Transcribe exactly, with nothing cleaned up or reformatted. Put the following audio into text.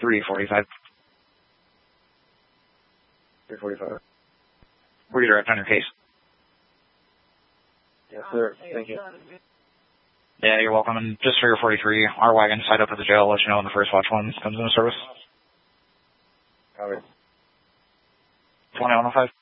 three forty-five. three forty-five. Redirect on your case. Yes, sir. Thank you. Yeah, you're welcome. And just for your forty-three, our wagon's tied up at the jail. I'll let you know when the first watch one comes into service. Copy. twenty-one oh five.